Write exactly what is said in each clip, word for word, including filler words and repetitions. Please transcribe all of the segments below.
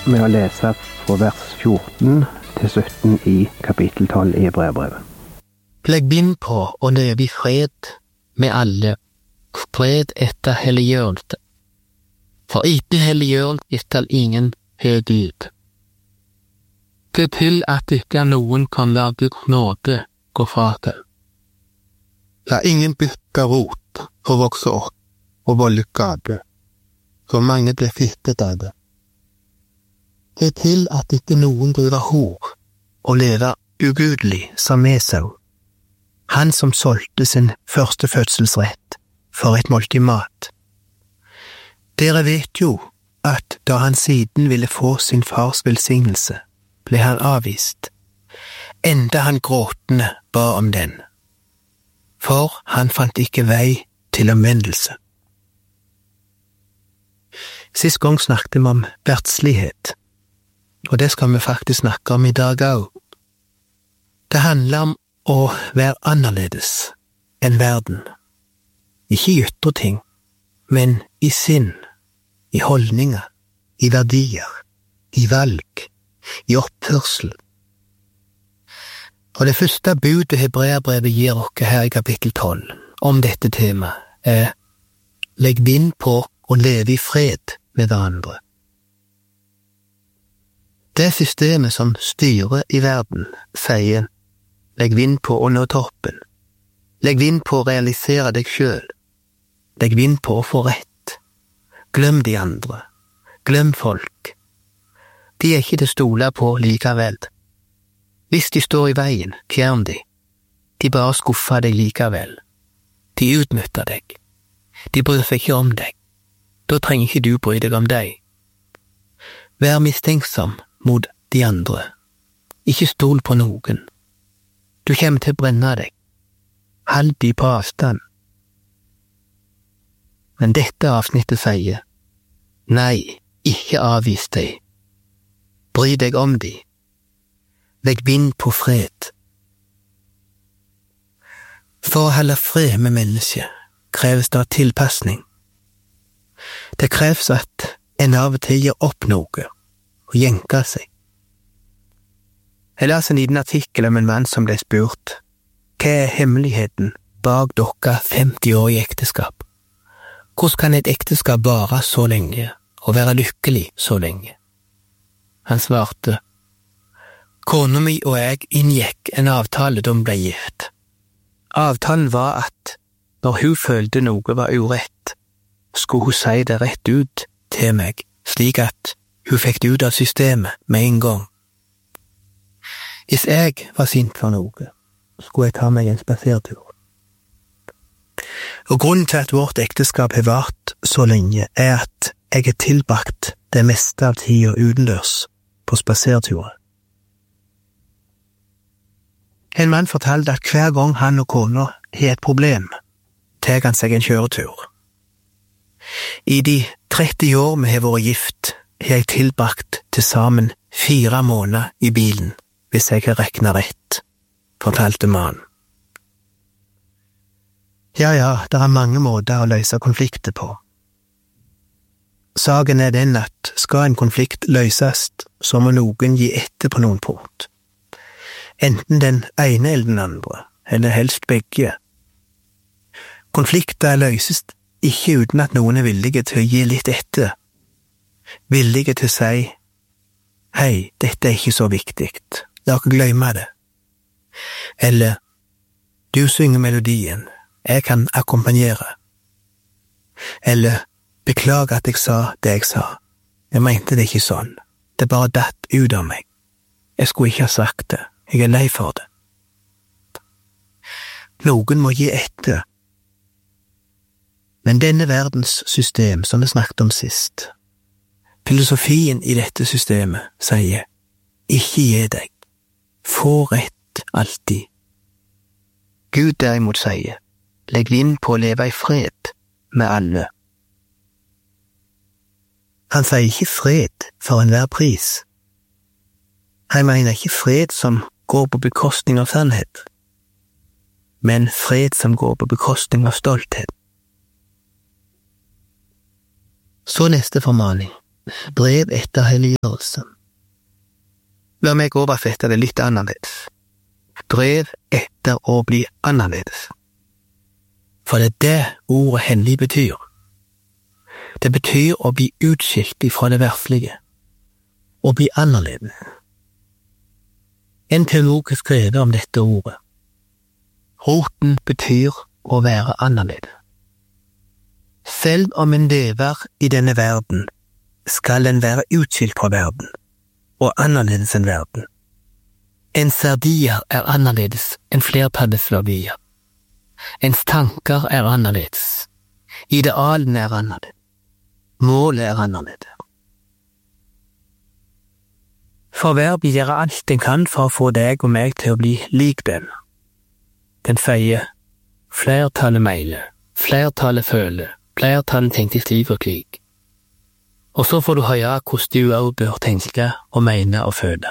med å lese fra vers fjorten til sytten i kapittel tolv i Hebreerbrevet. Legg vind på og leve i fred med alle, fred etter helliggjørelse. For uten helliggjørelse skal ingen høre Gud. Det til at ikke noen kan la Guds nåde gå fra seg. La ingen dyrke rot og vokse opp og volde skade, så mange blir fristet av det. Det til at ikke noen driver hor og lever ugudelig som Esau, han som solgte sin første fødselsrett for et måltid mat. Dere vet jo at da han siden ville få sin fars velsignelse, ble han avvist, enda han gråtende ba om den. For han fant ikke vei til omvendelse. Sist gang snakket vi om verdslighet, og det skal vi faktisk snakke om i dag også. Det handler om å være annerledes enn verden. Ikke i ytre ting, men i sinn, i holdninger, i verdier, i valg, i oppførsel. Og det første budet Hebreerbrevet gir oss her i kapittel tolv om dette temaet er legg vind på å leve i fred med hverandre. Det systemet som styrer i verden sier legg vind på å nå toppen, legg vind på å realisere deg selv, legg vind på å få rett, glem de andre, glem folk. De er ikke til å stole på likevel. Hvis de står i veien, fjern de. De bare skuffer deg likevel. De utnytter deg. De bryr seg ikke om deg. Da trenger ikke du bry deg om deg. Vær mistenksom mot de andre. Ikke stol på noen. Du kommer til å brenne deg. Hold de på avstand. Men dette avsnittet sier, nei, ikke avvis deg. Bry deg om de. Legg vind på fred. For å holde fred med mennesket kreves det tilpassning. Det kreves at en av og til gir opp noe og jenker seg. Jeg las en liten artikkel om en mann som ble spurt, hva er hemmeligheten bak dere femti år i ekteskap? Hvordan kan et ekteskap vare så lenge og være lykkelig så lenge? Han svarte, kona mi og jeg inngikk en avtale da hun ble gift. Avtalen var at når hun følte noe var urett, skulle hun si det rett ut til meg, slik at hun fikk det ut av systemet med en gang. Hvis jeg var sint for noe, skulle jeg ta meg en spasertur. Og grunnen til at vårt ekteskap har vart så lenge, er at jeg har tilbrakt det meste av tida utendørs på spaserturer. En mann fortalte at hver gang han og kona har et problem, tar han seg en kjøretur. I de tretti år vi har vært gift, har jeg tilbrakt til sammen fire måneder i bilen, hvis jeg har regnet rett, fortalte mannen. Ja, ja, det er mange måter å løse konflikter på. Saken er den at skal en konflikt løses, så må noen gi etter på noen punkt. Enten den ene eller den andre, eller helst begge. Konflikter løses ikke uten at noen er villige til å gi litt etter. Villige til å si, hei, dette er ikke så viktig, la ikke glemme det. Eller, du synger melodien, jeg kan akkompagnere. Eller, beklager at jeg sa det jeg sa, jeg mente det ikke sånn, det bare datt ut av meg. Jeg skulle ikke ha sagt det. Jeg er lei for det. Noen må gi etter. Men denne verdens system, som vi snakket om sist, filosofien i dette systemet sier, ikke gi deg. Få rett alltid. Gud derimot sier, legg vind på å leve i fred med alle. Han sier ikke fred for enhver pris. Han mener ikke fred som går på bekostning av sannhet, men fred som går på bekostning av stolthet. Så neste formaning. brev etter helliggjørelse. La meg oversette det litt annerledes. Brev etter å bli annerledes. For det er det ordet hellig betyr. Det betyr å bli utskilt ifra det verslige, å bli annerledes. En teolog har skrevet om dette ordet. Roten betyr å være annerledes. Selv om en lever i denne verden, skal en være utskilt fra verden, og annerledes enn verden. Ens verdier er annerledes enn flertallets verdier. Ens tanker er annerledes. Idealene er annerledes. Målet er annerledes. For verden gjør alt den kan for å få deg og meg til å bli lik den. Den sier, flertallet mener, flertallet føler, flertallet tenker stiv og krig. Og så får du høre hvordan du også bør tenke og mene og føle.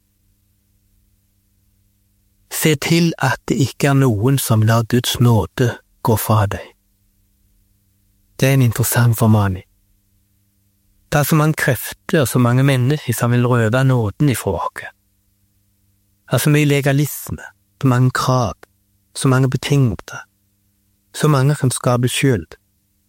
Se til at det ikke er noen som lar Guds nåde gå fra deg. Det er en interessant formaning. Det er så mange krefter og så mange mennesker som vil røve nåden ifra oss. Det er så mye legalisme, så mange krav, så mange betingelser, så mange som skaper skyld.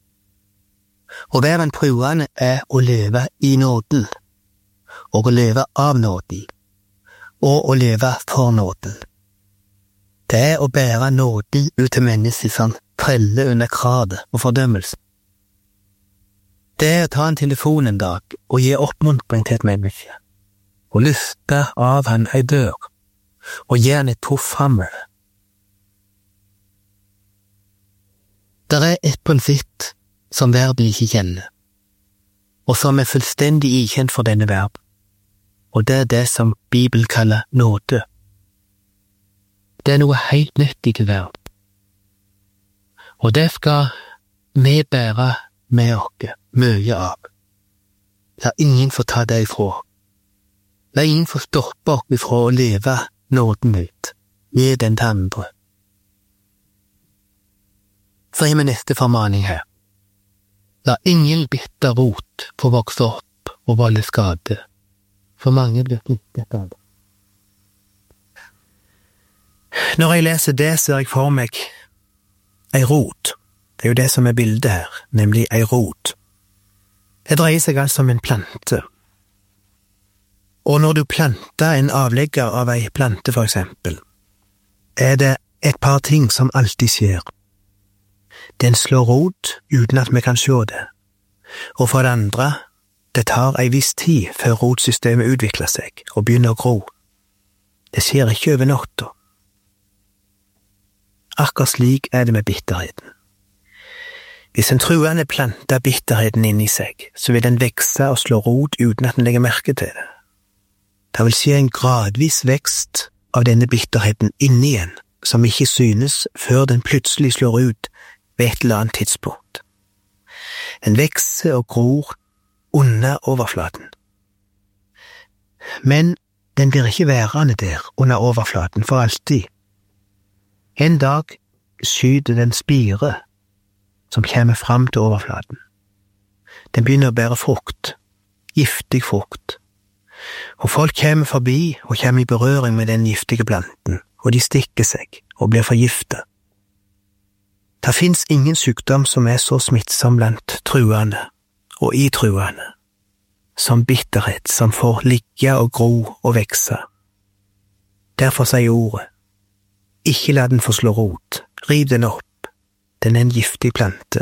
Å være en troende er å leve i nåden, og å leve av nåden, og å leve for nåden. Det er å bære nåden ut til mennesker som preller under kravet og fordømmelse. Det er å ta en telefon en dag og gi oppmuntring til et menneske, og løfte av han ei dør, og gi han et puff framover. Det er et prinsipp som verden ikke kjenner, og som er fullstendig ikjent for denne verden, og det er det som Bibelen kaller nåde. Det er noe helt nytt i verden, og det skal vi bære med oss mye av. La ingen få ta det ifra. La ingen få stoppe oss ifra å leve nåden ut, gi den til andre. Så er vi neste formaning her. La ingen bitter rot få vokse opp og volde skade, for mange blir knyttet av det. Når jeg leser det, ser jeg for meg ei rot. Det er jo det som er bildet her, nemlig ei rot. Det dreier seg altså om en plante. Og når du planter en avlegger av ei plante for eksempel, er det et par ting som alltid skjer. Den slår rot uten at vi kan se det. Og for det andre, det tar ei viss tid før rotsystemet utvikler seg og begynner å gro. Det skjer ikke over natta. Akkurat slik er det med bitterheten. Hvis en truende planter bitterheten inn i seg, så vil den vekse og slå rot uten at den legger merke til det. Det vil skje en gradvis vekst av denne bitterheten inn igjen, som ikke synes før den plutselig slår ut ved et eller annet tidspunkt. Den vekser og gror under overflaten. Men den blir ikke værende der under overflaten for alltid. En dag skyter den spire som kommer fram til overflaten. Den begynner å bære frukt, giftig frukt. Og folk kommer forbi og kommer i berøring med den giftige planten, og de stikker seg og blir forgiftet. Det finnes ingen sykdom som er så smittsom blant truende og i truende, som bitterhet som får ligge og gro og vekse. Derfor sier ordet, ikke la den få slå rot, riv den opp, den er en giftig plante.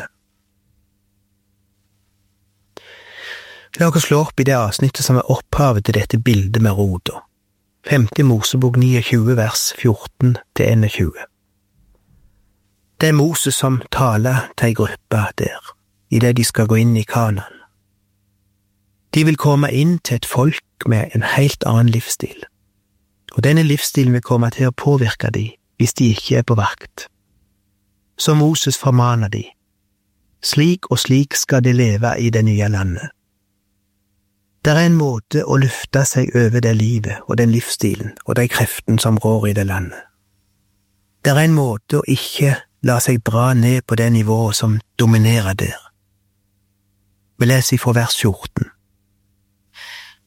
La oss slå opp i det avsnittet som er opphavet til dette bildet med roda. Femte Mosebok tjueni vers fjorten til tjueni. Det er Moses som taler til ei gruppe der, i det de skal gå inn i Kanaan. De vil komme inn til et folk med en helt annen livsstil, og denne livsstilen vil komme til å påvirke de hvis de ikke er på vakt. Så Moses formaner de, slik og slik skal de leve i det nye landet. Det er en måte å løfte seg over det livet og den livsstilen og de kreften som rår i det landet. Det er en måte å ikke la seg dra ned på det nivået som dominerer der. Vi leser fra vers fjorten.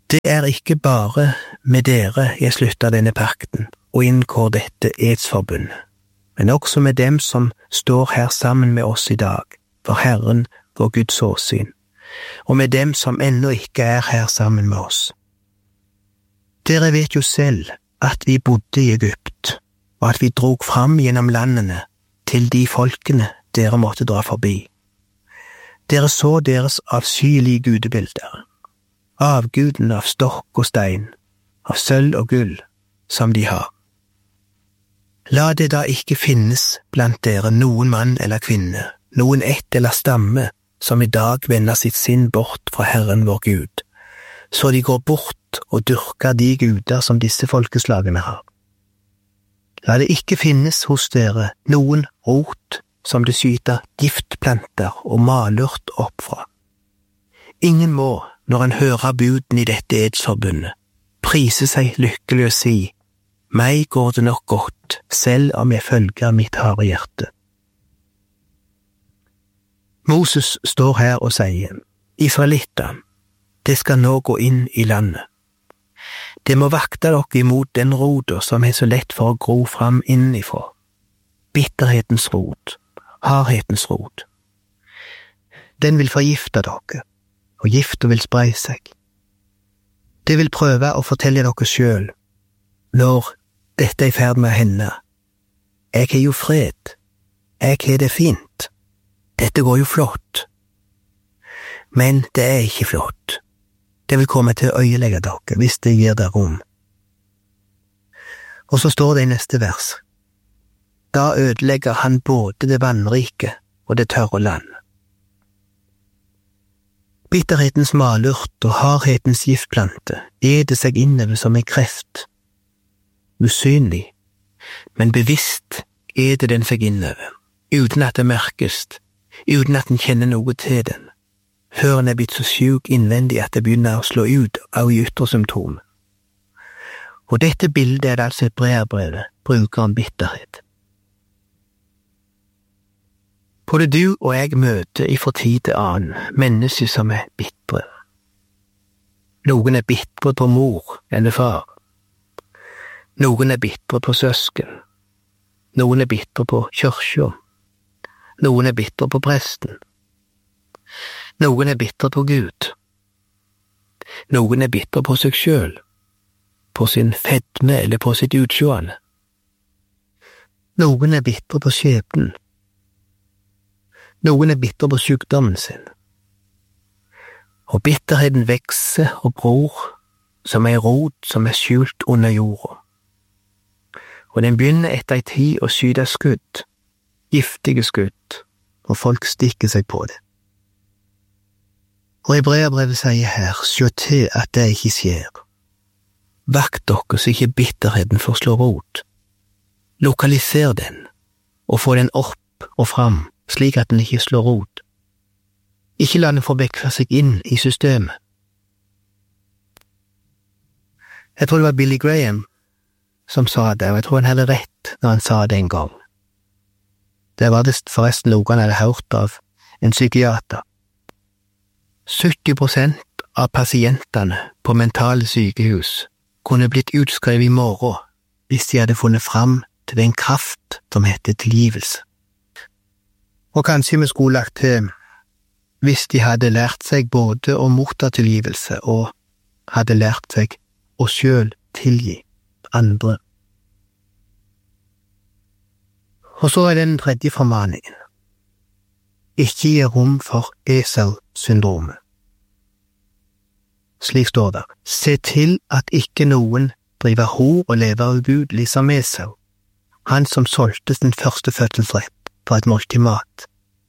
Det er ikke bare med dere jeg slutter denne pakten og inngår dette edsforbundet, men også med dem som står her sammen med oss i dag, for Herren, vår Guds åsyn, og med dem som ennå ikke er her sammen med oss. Dere vet jo selv at vi bodde i Egypt, og at vi drog fram gjennom landene til de folkene dere måtte dra forbi. Dere så deres avskyelige gudebilder, avguden av stokk og stein, av sølv og gull, som de har. La det da ikke finnes blant dere noen mann eller kvinne, noen ett eller stamme, som i dag vender sitt sinn bort fra Herren vår Gud, så de går bort og dyrker de guder som disse folkeslagene har. La det ikke finnes hos dere noen rot som det skyter giftplanter og malurt opp fra. Ingen må, når en hører buden i dette edsforbundet, prise seg lykkelig og si, meg går det nok godt, selv om jeg følger mitt harde hjerte. Moses står her og sier, Israelitter, det skal nå gå inn i landet. Det må vakte dere imot den roda som er så lett for å gro fram innifra. Bitterhetens rot, hardhetens rot. Den vil forgifte dere, og gifta vil spre seg. Det vil prøve å fortelle dere selv, når dette er i ferd med å hende. Jeg har jo fred, jeg har det fint, dette går jo flott. Men det er ikke flott. Det vil komme til å øyelegge dere hvis det gir dere rom. Og så står det i neste vers, da ødelegger han både det vannrike og det tørre land. Bitterhetens malurt og hardhetens giftplante eder seg innover som en kreft. Usynlig, men bevisst eder den seg innover, uten at det merkes, uten at en kjenner noe til den, før en er blitt så syk innvendig at det begynner å slå ut av ytre symptom. Og dette bildet er altså et brerbrevet, bruker om bitterhet. Både du og jeg møter i for tid til annen mennesker som er bitre. Noen er bitre på mor eller far. Noen er bitre på søsken. Noen er bitre på kirka. Noen er bitre på presten. Noen er bitre på Gud. Noen er bitre på seg selv, på sin fedme eller på sitt utsjående. Noen er bitre på skjebnen. Noen er bitter på sykdommen sin. Og bitterheten vekser og gror som en rot som er skjult under jorda. Og den begynner etter en tid å skyte skudd, giftige skudd, og folk stikker seg på det. Og Hebreerbrevet sier her, sjå til at det ikke skjer. Vakt dere så ikke bitterheten får slå rot. Lokaliser den, og få den opp og fram, slik at den ikke slår rot. Ikke la den få veksle seg inn i systemet. Jeg tror det var Billy Graham som sa det, og jeg tror han hadde rett når han sa det en gang. Det var det forresten noe han hadde hørt av en psykiater. sytti prosent av pasientene på mentale sykehus kunne blitt utskrevet i morgen hvis de hadde funnet fram til den kraft som heter tilgivelse. Og kanskje vi skulle lagt til hvis de hadde lært seg både å motta tilgivelse og hadde lært seg å selv tilgi andre. Og så er den tredje formaningen. Ikke gi rom for Esau-syndromet. Slik står det, se til at ikke noen driver hor og lever ugudelig som Esau, han som solgte sin første fødselsrett for et måltid mat.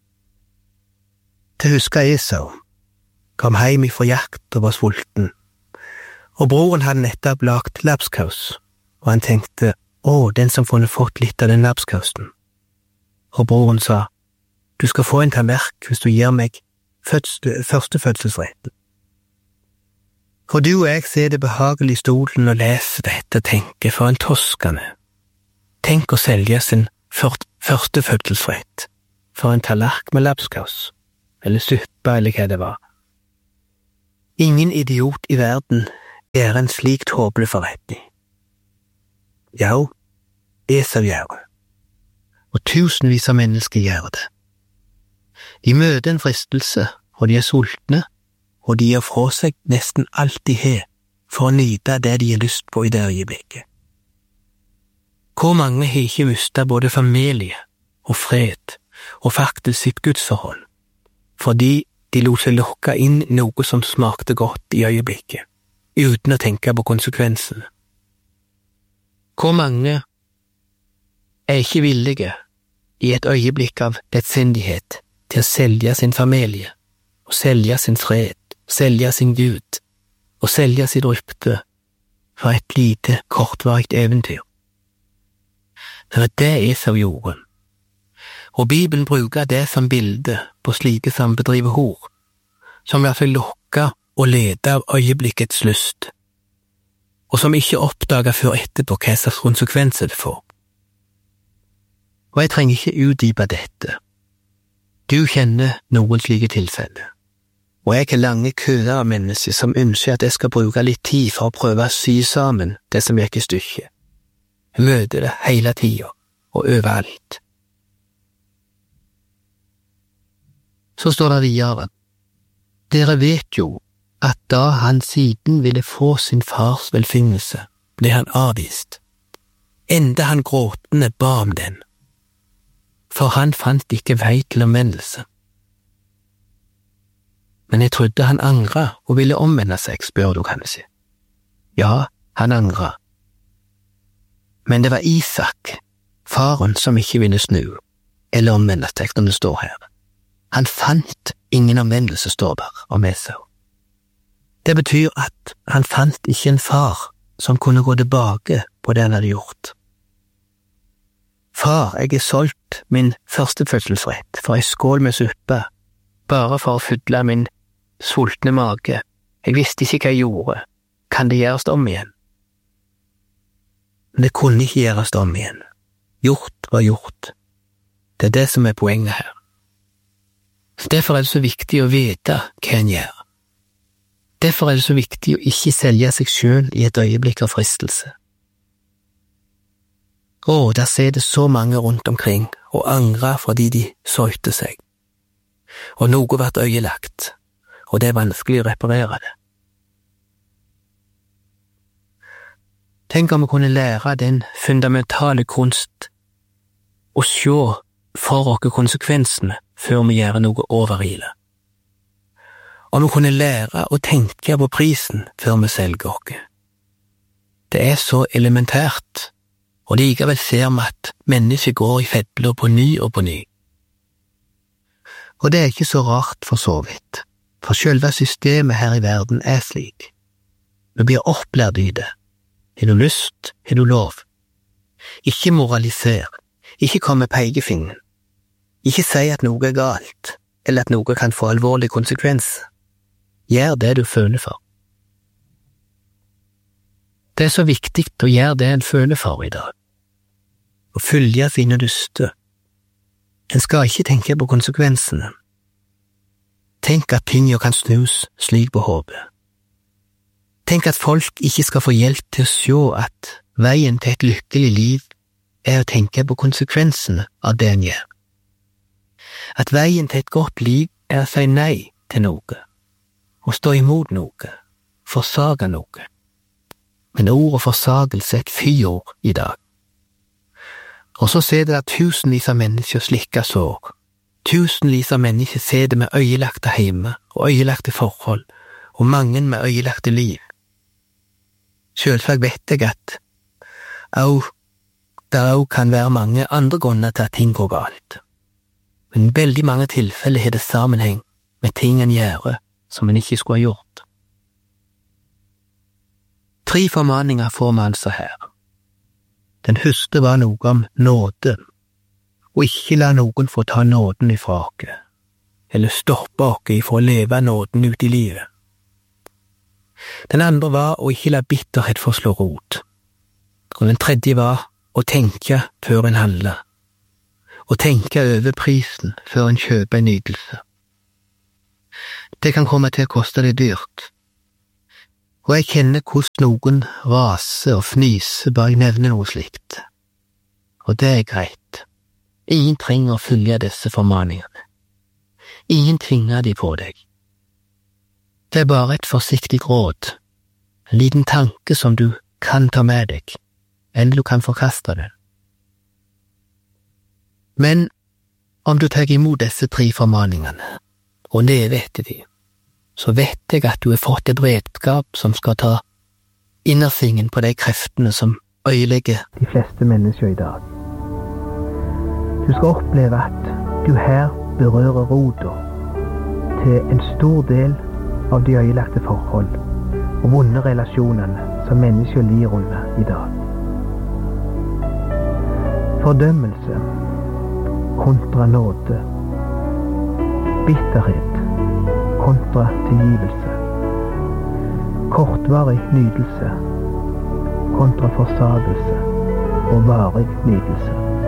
Til husker Esau, kom hjem ifra jakt og var sulten, og broren hadde nettopp lagt lapskaus, og han tenkte, å, den som kunne fått litt av den lapskausen. Og broren sa, du skal få en tallerk hvis du gir meg fødsel, første fødselsretten. For du og jeg ser det behagelig i stolen og leser dette og tenker, for en toskende. Tenk å selge sin første fødselsrett for en tallerk med lapskaus, eller suppe eller hva det var. Ingen idiot i verden gjøre en slik tåpelig forretning? Ja, Esau gjør det. Og tusenvis av mennesker gjør det. De møter en fristelse, og de er sultne, og de gir fra seg nesten alt de har for å nyte det de har lyst på i det øyeblikket. Hvor mange har ikke mistet både familie og fred og faktisk sitt gudsforhold, fordi de lot seg lokke inn noe som smakte godt i øyeblikket, uten å tenke på konsekvensene. Hvor mange er ikke villige i et øyeblikk av lettsindighet til å selge sin familie, og selge sin fred, selge sin Gud, og selge sitt rykte for et lite, kortvarigt eventyr? Det var det Esau gjorde, og Bibelen bruker det som bilde på slike som bedriver hor, som lar seg lokke og lede av øyeblikkets lyst, og som ikke oppdager før etterpå hva slags konsekvenser det får. Og jeg trenger ikke utdype dette. Du kjenner noen slike tilfeller, og jeg har lange køer av mennesker som ønsker at jeg skal bruke litt tid for å prøve å sy sammen det som gikk i stykket. Jeg møter det hele tiden, og overalt. Så står det videre, dere vet jo at da han siden ville få sin fars velsignelse, ble han avvist, enda han gråtende ba om den, for han fant ikke vei til omvendelse. Men jeg trodde han angret og ville omvende seg, spør du kanskje. Ja, han angret. Men det var Isak, faren, som ikke ville snu, eller omvende seg, som det står her. Han fant ingen omvendelse, står der, om Esau. Det betyr at han fant ikke en far som kunne gå tilbake på det han hadde gjort. Far, jeg har solgt min førstefødselsrett for en skål med suppe, bare for å fylle min sultne mage. Jeg visste ikke hva jeg gjorde. Kan det gjøres om igjen? Men det kunne ikke gjøres om igjen. Gjort var gjort. Det er det som er poenget her. Derfor er det så viktig å vite hva en gjør. Derfor er det så viktig å ikke selge seg selv i et øyeblikk av fristelse. Å, der ser det så mange rundt omkring og angrer fordi de søyte seg. Og noe ble øyelagt, og det er vanskelig å reparere det. Tenk om vi kunne lære den fundamentale kunst å se for oss konsekvensene før vi gjør noe overile. Om vi kunne lære å tenke på prisen før vi selger oss. Det er så elementært, og likevel ser vi at mennesker går i fedler på ny og på ny. Og det er ikke så rart for så vidt, for selve systemet her i verden er slik. Vi blir opplært i det. Har du lyst, har du lov. Ikke moraliser, ikke kom med pekefingeren. Ikke si at noe er galt, eller at noe kan få alvorlige konsekvenser. Gjør det du føler for. Det er så viktig å gjøre det en føler for i dag. Å følge sine lyster. En skal ikke tenke på konsekvensene. Tenk at tingene kan snus slik på hodet. Tenk at folk ikke skal få hjelp til å se at veien til et lykkelig liv er å tenke på konsekvensene av det en gjør. At veien til et godt liv er å si nei til noe, og stå imot noe, forsage noe. Men ordet forsagelse er et fyord i dag. Og så ser det at tusenvis av mennesker slikker sår. Tusenvis av mennesker ser det med øyelagte hjemme og øyelagte forhold, og mange med øyelagte liv. Selvsagt vet jeg at au, der au kan være mange andre grunner til at ting går galt. Men i veldig mange tilfeller har det sammenheng med ting en gjør som en ikke skulle ha gjort. Tre formaninger får vi altså her. Den første var noe om nåde, og ikke la noen få ta nåden ifra oss, eller stoppe oss ifra å leve nåden ut i livet. Den andre var å ikke la bitterhet få slå rot, og den tredje var å tenke før en handler, og tenke over prisen før en kjøper en nytelse. Det kan komme til å koste deg dyrt, og jeg kjenner hvordan noen raser og fnyser bare jeg nevner noe slikt. Og det er greit. Ingen trenger å følge disse formaningene. Ingen tvinger de på deg. Det er bare et forsiktig råd, en liten tanke som du kan ta med deg, eller du kan forkaste det. Men om du tar imot disse tre formaningene, og lever etter de, så vet jeg at du har fått et redskap som skal ta innersvingen på de kreftene som øyelegger de fleste mennesker i dag. Du skal oppleve at du her berører roten til en stor del av de øyelagte forhold og vonde relasjonene som mennesker lir under i dag. Fordømmelse kontra nåde, bitterhet kontra tilgivelse, kortvarig nydelse kontra forsagelse og varig nydelse.